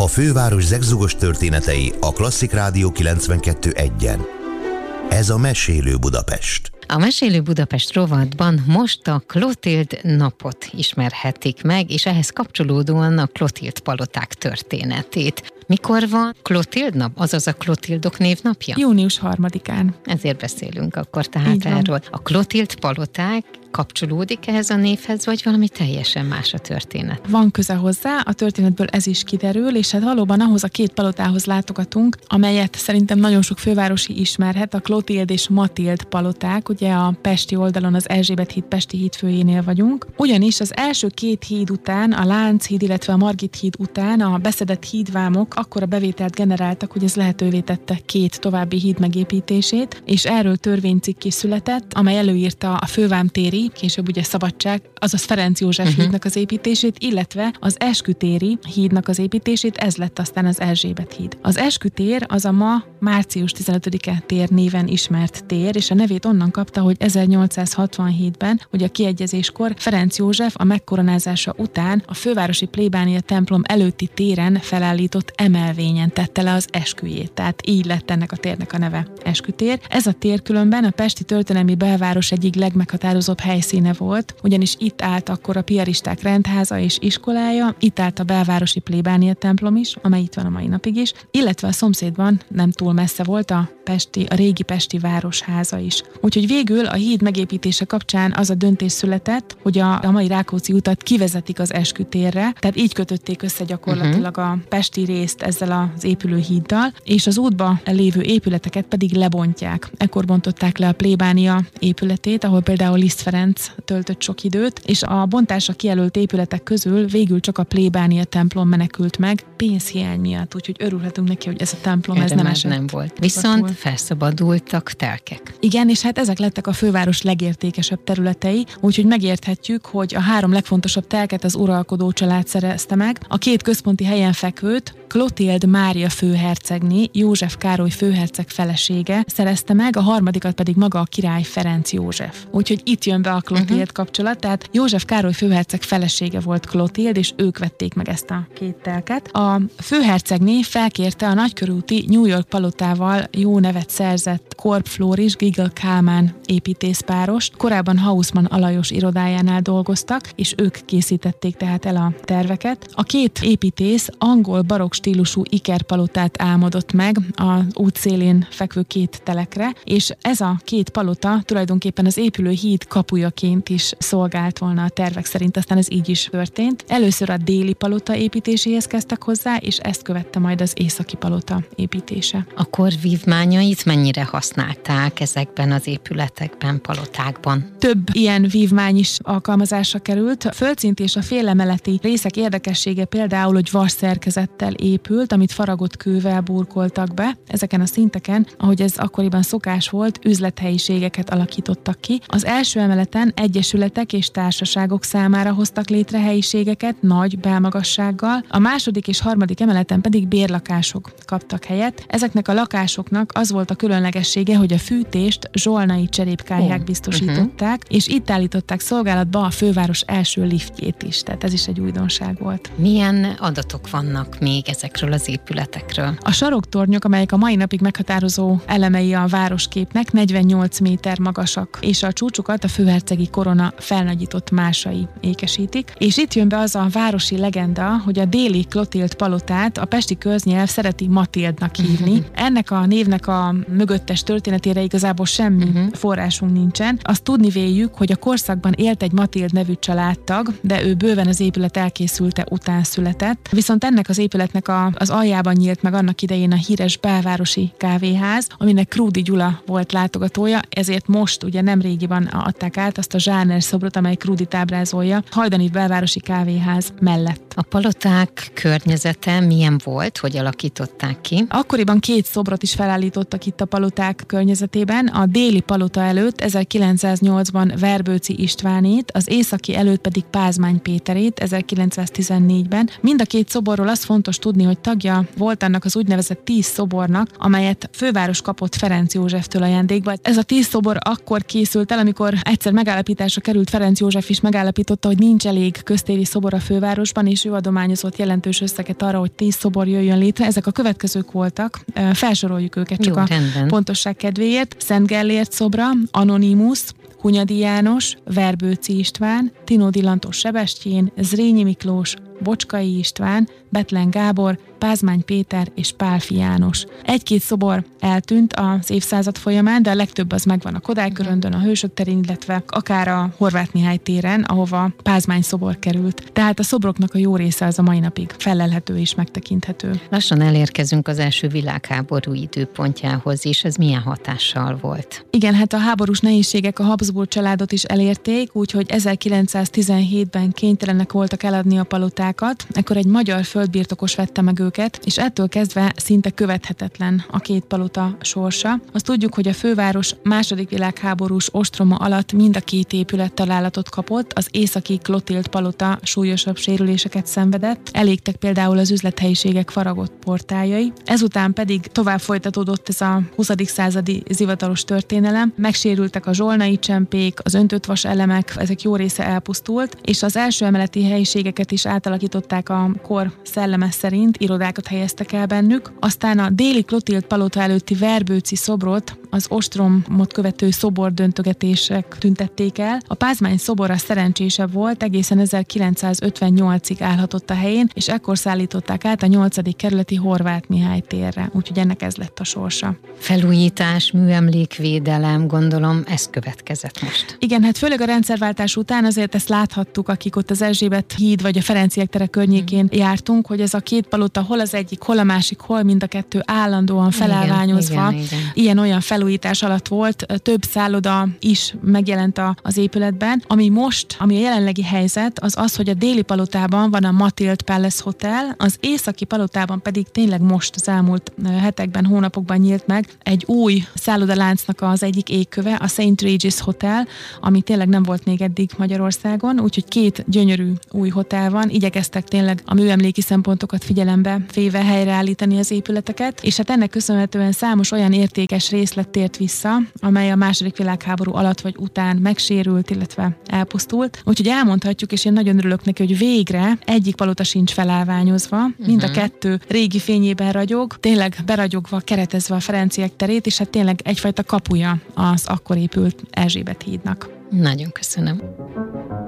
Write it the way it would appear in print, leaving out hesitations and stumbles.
főváros zegzugos történetei a Klasszik Rádió 92.1-en. Ez a Mesélő Budapest. A Mesélő Budapest rovatban most a Klotild napot ismerhetik meg, és ehhez kapcsolódóan a Klotild paloták történetét. Mikor van Klotild nap, azaz a Klotildok névnapja? Június 3-án. Ezért beszélünk akkor tehát erről. A Klotild paloták kapcsolódik ehhez a névhez, vagy valami teljesen más a történet? Van köze hozzá, a történetből ez is kiderül, és hát valóban ahhoz a két palotához látogatunk, amelyet szerintem nagyon sok fővárosi ismerhet, a Klotild és Matild paloták, ugye a pesti oldalon az Erzsébet híd pesti hídfőjénél vagyunk. Ugyanis az első két híd után, a Lánchíd, illetve a Margit híd után a beszedett hídvámok akkora bevételt generáltak, hogy ez lehetővé tette két további híd megépítését, és erről törvénycikk is született, amely előírta a fővámtéri, később ugye Szabadság, azaz Ferenc József hídnak az építését, illetve az Eskütéri hídnak az építését, ez lett aztán az Erzsébet híd. Az Eskütér az a ma március 15-e tér néven ismert tér, és a nevét onnan kapta, hogy 1867-ben, hogy a kiegyezéskor Ferenc József a megkoronázása után a fővárosi plébánia templom előtti téren felállított emelvényen tette le az esküjét. Tehát így lett ennek a térnek a neve Eskütér. Ez a tér különben a pesti történelmi belváros egyik legmeghatározóbb helyszíne volt, ugyanis itt állt akkor a piaristák rendháza és iskolája, itt állt a belvárosi plébánia templom is, amely itt van a mai napig is, illetve a szomszédban nem túl messze volt a régi pesti városháza is. Úgyhogy végül a híd megépítése kapcsán az a döntés született, hogy a mai Rákóczi utat kivezetik az Eskütérre, tehát így kötötték össze gyakorlatilag a pesti részt ezzel az épülő híddal, és az útba lévő épületeket pedig lebontják. Ekkor bontották le a plébánia épületét, ahol például Liszt Ferenc töltött sok időt, és a bontásra kijelölt épületek közül végül csak a plébánia templom menekült meg pénzhiány miatt, úgyhogy örülhetünk neki, hogy ez a templom erre ez nem esett. Nem volt. Viszont felszabadultak telkek. Igen, és hát ezek lettek a főváros legértékesebb területei, úgyhogy megérthetjük, hogy a három legfontosabb telket az uralkodó család szerezte meg. A két központi helyen fekvőt Klotild Mária főhercegné, József Károly főherceg felesége szerezte meg, a harmadikat pedig maga a király Ferenc József. Úgyhogy itt jön be a Klotild kapcsolat, tehát József Károly főherceg felesége volt Klotild, és ők vették meg ezt a két telket. A főhercegné felkérte a nagykörúti New York palotával jó nevet szerzett Korb Flóris Giggle Kálmán építészpárost. Korábban Hausmann Alajos irodájánál dolgoztak, és ők készítették tehát el a terveket. A két építész angol barokk stílusú ikerpalotát álmodott meg az út szélén fekvő két telekre, és ez a két palota tulajdonképpen az épülő híd kapujaként is szolgált volna a tervek szerint, aztán ez így is történt. Először a déli palota építéséhez kezdtek hozzá, és ezt követte majd az északi palota építése. A kor vívmányait mennyire használták ezekben az épületekben, palotákban? Több ilyen vívmány is alkalmazásra került. A földszint és a félemeleti részek érdekessége például, hogy vas szerkezettel épült, amit faragott kővel burkoltak be. Ezeken a szinteken, ahogy ez akkoriban szokás volt, üzlethelyiségeket alakítottak ki. Az első emeleten egyesületek és társaságok számára hoztak létre helyiségeket nagy belmagassággal, a második és harmadik emeleten pedig bérlakások kaptak helyet. Ezeknek a lakásoknak az volt a különlegessége, hogy a fűtést zsolnai cserépkályhák biztosították, és itt állították szolgálatba a főváros első liftjét is, tehát ez is egy újdonság volt. Milyen adatok vannak még ezekről az épületekről? A saroktornyok, amelyek a mai napig meghatározó elemei a városképnek, 48 méter magasak, és a csúcsukat a főhercegi korona felnagyított másai ékesítik. És itt jön be az a városi legenda, hogy a déli Klotild palotát a pesti köznyelv szereti Matildnak hívni. Ennek a névnek a mögöttes történetére igazából semmi forrásunk nincsen. Azt tudni véljük, hogy a korszakban élt egy Matild nevű családtag, de ő bőven az épület elkészülte után született. Viszont ennek az épületnek az aljában nyílt meg annak idején a híres belvárosi kávéház, aminek Krúdy Gyula volt látogatója, ezért most ugye nem régiben adták át azt a Zsáner szobrot, amely Krúdyt ábrázolja, Hajdani belvárosi kávéház mellett. A paloták környezete milyen volt, hogy alakították ki? Akkoriban két szobrot is felállítottak itt a paloták paloták környezetében. A déli palota előtt 1908-ban Verbőci Istvánét, az északi előtt pedig Pázmány Péterét 1914-ben. Mind a két szoborról az fontos tudni, hogy tagja volt annak az úgynevezett 10 szobornak, amelyet főváros kapott Ferenc Józseftől ajándékba. Ez a 10 szobor akkor készült el, amikor egyszer megállapításra került, Ferenc József is megállapította, hogy nincs elég köztéri szobor a fővárosban, és ő adományozott jelentős összeget arra, hogy 10 szobor jöjjön létre. Ezek a következők voltak, felsoroljuk őket csak pontosság kedvéért. Szent Gellért szobra, Anonymus, Hunyadi János, Verbőci István, Tinódi Lantos Sebestyén, Zrínyi Miklós, Bocskai István, Bethlen Gábor, Pázmány Péter és Pálffy János. Egy-két szobor eltűnt az évszázad folyamán, de a legtöbb az megvan a Kodály Köröndön, a Hősök terén, illetve akár a Horváth Mihály téren, ahova Pázmány szobor került. Tehát a szobroknak a jó része az a mai napig fellelhető és megtekinthető. Lassan elérkezünk az első világháború időpontjához is. Ez milyen hatással volt? Igen, hát a háborús nehézségek a Habsburg családot is elérték, úgyhogy 1917-ben kénytelenek voltak eladni a palotákat. Ekkor egy magyar földbirtokos vette meg őket, és ettől kezdve szinte követhetetlen a két palota sorsa. Azt tudjuk, hogy a főváros második világháborús ostroma alatt mind a két épület találatot kapott, az északi Klotild palota súlyosabb sérüléseket szenvedett, elégtek például az üzlethelyiségek faragott portáljai. Ezután pedig tovább folytatódott ez a 20. századi zivataros történelem, megsérültek a zsolnai csempék, az öntött vas elemek, ezek jó része elpusztult, és az első emeleti helyiségeket is átalakították a kor szelleme szerint, irodákat helyeztek el bennük. Aztán a déli Klotild palota előtti Verbőci szobrot az ostromot követő szobordöntögetések tüntették el. A Pázmány szobor szerencsésebb volt, egészen 1958-ig állhatott a helyén, és ekkor szállították át a 8. kerületi Horváth Mihály térre, úgyhogy ennek ez lett a sorsa. Felújítás, műemlékvédelem, gondolom ez következett most. Igen, hát főleg a rendszerváltás után azért ezt láthattuk, akik ott az Erzsébet híd vagy a Ferenciek tere környékén jártunk, hogy ez a két palota hol az egyik, hol a másik, hol mind a kettő állandóan felállványozva. Igen. Ilyen-olyan felújítás alatt volt, több szálloda is megjelent az épületben. Ami a jelenlegi helyzet, az, hogy a déli palotában van a Matild Palace Hotel, az északi palotában pedig tényleg most az elmúlt hetekben, hónapokban nyílt meg egy új szállodaláncnak az egyik égköve, a St. Regis Hotel, ami tényleg nem volt még eddig Magyarországon, úgyhogy két gyönyörű új hotel van, igyekeztek tényleg a műemléki szempontokat figyelembe véve helyreállítani az épületeket, és hát ennek köszönhetően számos olyan értékes részlet tért vissza, amely a második világháború alatt vagy után megsérült, illetve elpusztult. Úgyhogy elmondhatjuk, és én nagyon örülök neki, hogy végre egyik palota sincs felállványozva, mind a kettő régi fényében ragyog, tényleg beragyogva, keretezve a Ferenciek terét, és hát tényleg egyfajta kapuja az akkor épült Erzsébet hídnak. Nagyon köszönöm.